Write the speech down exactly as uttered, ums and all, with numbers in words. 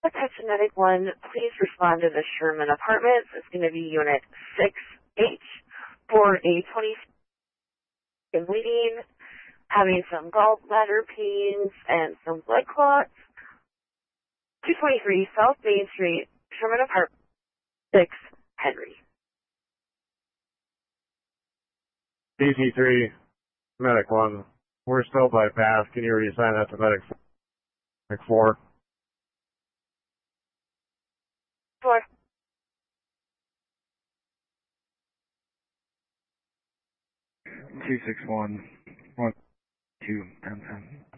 Attention Medic one, please respond to the Sherman Apartments. It's going to be Unit six H for a twenty and bleeding, having some gallbladder pains and some blood clots. two twenty-three South Main Street, Sherman Apartments, six Henry. D T three, Medic one, we're still bypassed. Can you reassign that to Medic four? Four. two six one, one two, ten ten.